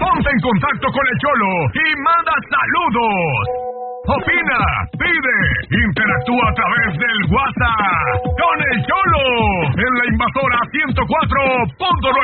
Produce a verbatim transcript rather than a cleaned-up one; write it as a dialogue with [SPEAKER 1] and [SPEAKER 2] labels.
[SPEAKER 1] Ponte en contacto con el Cholo y manda saludos. Opina, pide, interactúa a través del WhatsApp con el Cholo en la Invasora ciento cuatro punto nueve.